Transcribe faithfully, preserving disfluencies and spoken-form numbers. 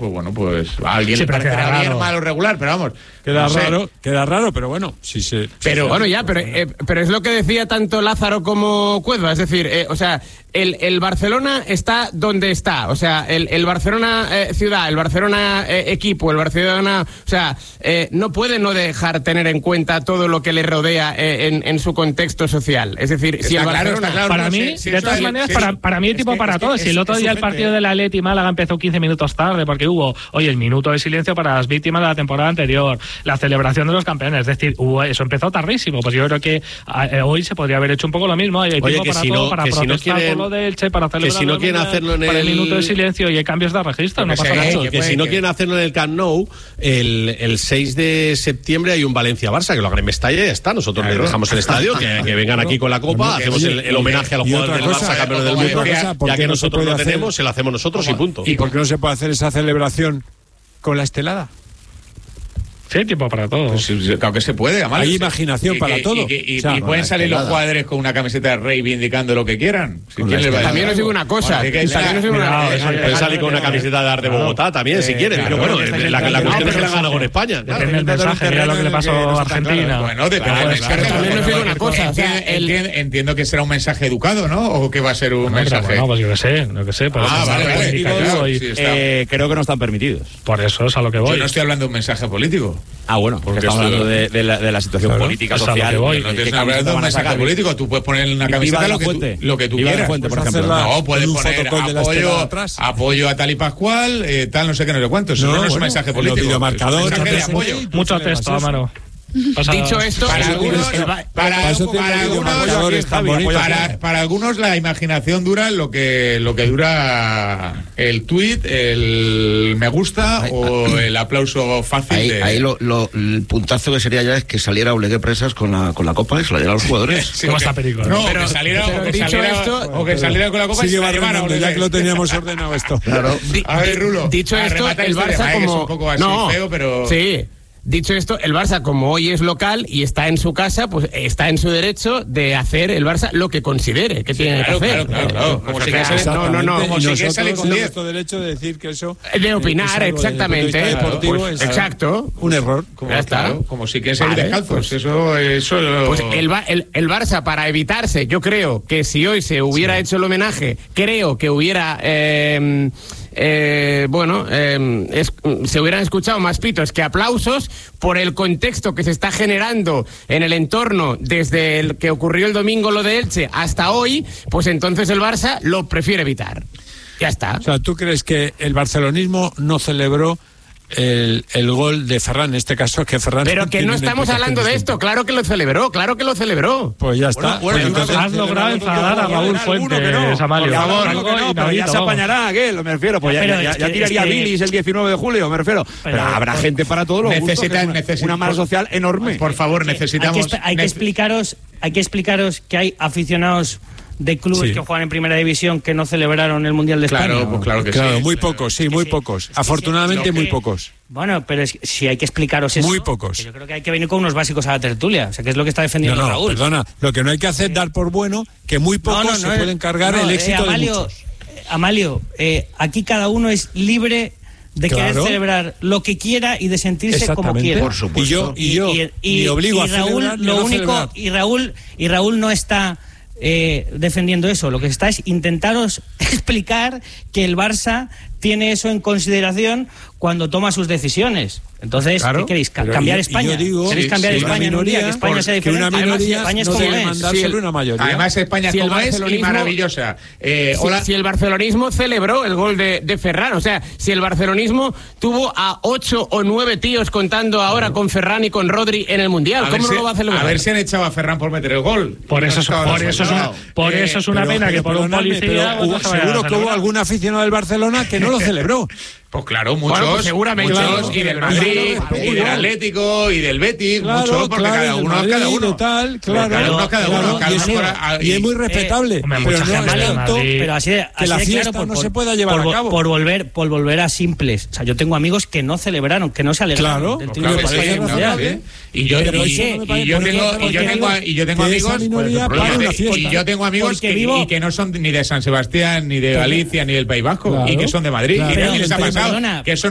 pues bueno, pues a alguien sí, le parecerá bien, mal o regular, pero vamos. Queda no sé. raro, queda raro, pero bueno, sí se... Pero bueno, ya, pero, eh, pero es lo que decía tanto Lázaro como Cueva, es decir, eh, o sea, el, el Barcelona está donde está, o sea, el, el Barcelona eh, ciudad, el Barcelona eh, equipo, el Barcelona, o sea, eh, no puede no dejar tener en cuenta todo lo que le rodea eh, en, en su contexto social. Es decir, Está si el claro, Barcelona... está claro. Para no, mí, si- si de eso todas hay- maneras, si- para, para mí hay tipo es que- para es que todos. Si el es- otro es día su el partido gente. del Atleti Málaga empezó quince minutos tarde porque hubo, oye, el minuto de silencio para las víctimas de la temporada anterior, la celebración de los campeones, es decir, hubo, eso empezó tardísimo. Pues yo creo que eh, hoy se podría haber hecho un poco lo mismo. Hay Oye, tiempo que para si todo, no- para que si no protestar quieren- por lo del Che, para celebrar si no la quieren Mundial, hacerlo en para el el- minuto de silencio y hay cambios de registro, no Que pasa se- nada. Nacho, que que puede si no que- quieren hacerlo en el Camp Nou, el, el seis de septiembre hay un Valencia-Barça, que lo hagan en Mestalla y ya está. Nosotros les dejamos el estadio, que, que vengan aquí con la copa, hacemos el, el homenaje a los y jugadores otra del cosa, Barça, campeones del como mundo, decía, ¿por ya qué que no se nosotros puede lo hacer? tenemos, se lo hacemos nosotros y punto. ¿Y por qué no se puede hacer esa celebración con la estelada? Sí, hay tiempo para todo. Pues sí, sí, claro que se puede, además. Hay Sí. imaginación Y para que- todo. Y, que- y- O sea, y con pueden la salir los estelada. cuadres con una camiseta de reivindicando lo que quieran. Si Con quieren, la les va a También decir os digo algo. una cosa, Bueno, que- también os digo una- Cuidado, eso- Pueden salir con una camiseta de Arte de Bogotá también, si quieren. claro, Pero bueno, claro, la, la, la claro, cuestión es que la pero- gana con España. Claro. Depende del mensaje, mira lo que le pasó a Argentina. Bueno, depende Claro, del claro, mensaje. claro. También os digo una cosa, o sea, Entiendo, el- entiendo- entiendo que será un mensaje educado, ¿no? ¿O que va a ser un Bueno, pero mensaje? bueno, pues yo qué sé, no que sé. Pero Ah, es vale, algo vale. comunicativo y- Sí, está. Eh, creo que no están permitidos. Por eso es a lo que voy. Yo no estoy hablando de un mensaje político. Ah, bueno, porque Porque estamos esto- hablando de, de la, de la situación Claro, política, es a lo social. que voy. ¿Qué No tienes que camiseta hablar de un van a mensaje sacar? político. Tú puedes poner en una Viva camiseta de lo la que, tú, Fuente. lo que tú Viva de la quieras. Fuente, por Pues ejemplo. hacerla No, puedes con un poner fotocall de la estelada apoyo, atrás. apoyo a tal y pascual, eh, tal, no sé qué, no sé cuánto. Eso no, No, es un bueno, mensaje en los político. videomarcadores, Es un mensaje de entonces, apoyo. sí. Mucho ¿Qué le texto, pasa? Amaro. Pasa- Dicho esto, Para el- algunos, el- para, Para eso tiene para algunos, videomarcadores tan bonitos. para, para algunos la imaginación dura lo que lo que dura el tuit, el me gusta o el aplauso fácil. Ahí, de, ahí lo, lo- el puntazo que sería ya es que saliera Olegué Presas con la, con la copa y se la diera a los jugadores. Sí, ¿Cómo o que- está Perico? No, Pero- o que saliera, pero o que dicho saliera, esto- o que saliera con la copa y Sigue se la llevara a barrenando, ya Olegué. que lo teníamos ordenado esto. Claro. Di- A ver, di- Rulo, dicho a esto, rematar el este Barça tema, eh, que es como un poco así no, feo, pero sí. Dicho esto, el Barça como hoy es local y está en su casa, pues está en su derecho de hacer el Barça lo que considere que tiene claro, que hacer. claro, claro, claro. Como O si sea, que sale- no, no, no. Exactamente, como y si que nosotros sale con tenemos diez. todo derecho de decir que eso De eh, es opinar, algo desde el punto de exactamente. vista deportivo, Pues, es exacto. un error. Como, Ya está. claro, como si que salir Vale, descalzos. pues- eso, eso. Pues el, Ba- el, el Barça, para evitarse, yo creo que si hoy se hubiera hecho el homenaje, creo que hubiera, eh, eh, bueno, eh, es- se hubieran escuchado más pitos que aplausos por el contexto que se está generando en el entorno desde el que ocurrió el domingo lo de Elche hasta hoy, pues entonces el Barça lo prefiere evitar. Ya está. O sea, ¿tú crees que el barcelonismo no celebró el, el gol de Ferran? En este caso, que Ferran... Pero que tiene no una estamos implicación hablando de distinta. esto, claro que lo celebró, claro que lo celebró. Pues ya está. Bueno, bueno, Pues entonces- Has logrado enfadar a Raúl Fuentes, Amalio. Por favor, Algo algo que no, pero ya inaudito, se vamos. apañará aquel, me refiero. Pues ya, Pero ya, es ya que- tiraría es que- bilis el diecinueve de julio, me refiero. Pero, Pero- habrá gente para todos los gustos, Necesitan- que es una, necesitan- una masa social enorme. Por favor, Hay que, necesitamos. espe- hay que nece- explicaros, hay que explicaros que hay aficionados de clubes Sí. que juegan en primera división que no celebraron el Mundial de España. Claro, pues claro que Claro, sí. muy pocos, sí, muy sí, pocos. es que Afortunadamente, sí, muy lo que- pocos. Bueno, pero es, si hay que explicaros eso. Muy pocos. que Yo creo que hay que venir con unos básicos a la tertulia. O sea, que es lo que está No, defendiendo no, Raúl. perdona. Lo que no hay que hacer es dar por bueno que muy pocos No, no, se no, pueden cargar no, el eh, éxito Amalio, de muchos. eh, Amalio, eh, aquí cada uno es libre de querer Claro. celebrar lo que quiera y de sentirse como Exactamente. quiera. Por supuesto. Y yo, y yo y, ni obligo y a Raúl, celebrar ni a lo no único celebrar. y Raúl y Raúl no está eh, defendiendo eso. Lo que está es intentaros explicar que el Barça tiene eso en consideración cuando toma sus decisiones. Entonces, Claro. ¿qué queréis? Ca- Pero ¿Cambiar y- y España? yo digo, ¿Queréis sí, cambiar sí, España una en un día? minoría, Que España sea que diferente. una Además, minoría España es no como debe es. mandar Si el- sobre una mayoría. Además, España Si el como es y barcelonismo- maravillosa. Eh, Si- hola. Si, el barcelonismo celebró el gol de, de Ferran, o sea, si el barcelonismo tuvo a ocho o nueve tíos contando ahora con Ferran y con Rodri en el Mundial, A ver ¿cómo si- no lo va a celebrar? A ver si han echado a Ferran por meter el gol. Por No eso, es- estaba por eso, es una, desfondado. por Eh, eso es una Pero- pena que pero por un perdonadme, policía... pero pues, hubo- no se vaya a seguro que hubo celebrar. algún aficionado del Barcelona que no lo celebró. Pues claro, muchos. Bueno, pues seguramente. Muchos, Claro, y del claro, Madrid, claro, y del igual. Atlético, y del Betis, Claro, muchos, porque claro, cada del uno es Madrid, cada uno. de tal, claro. Cada uno es cada Claro, uno. cada y, uno es, fuera- ah, y es muy y- respetable. Hombre, pero mucha no gente es del tanto Madrid. Pero así de, que así la de fiesta claro, por- no se por- pueda llevar por, a vo- cabo. Por volver, por volver a simples. O sea, yo tengo amigos que no celebraron, que no se alegraron Claro, del pues triunfo claro, de me parece España en el razonable. Mundial. ¿eh? Y yo, Pero y, eso no me y parece- yo porque- tengo, y yo porque tengo, digo y yo tengo que esa amigos, minoría pues, para y- una fiesta. y yo tengo amigos Porque que, vivo- y que no son ni de San Sebastián, ni de Galicia, ni del País Vasco, Claro. y que son de Madrid, Claro. y que Pero- les ha pero pasado, perdona. que son